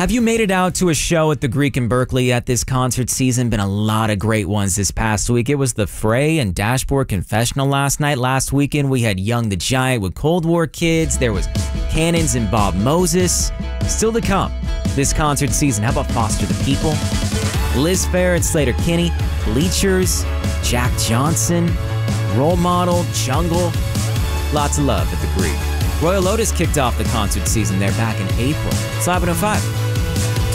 Have you made it out to a show at the Greek in Berkeley yet this concert season? Been a lot of great ones this past week. It was the Fray and Dashboard Confessional last night. Last weekend we had Young the Giant with Cold War Kids. There was Cannons and Bob Moses. Still to come this concert season. How about Foster the People? Liz Phair and Slater Kinney. Bleachers. Jack Johnson. Role Model. Jungle. Lots of love at the Greek. Royal Lotus kicked off the concert season there back in April. It's 5:05.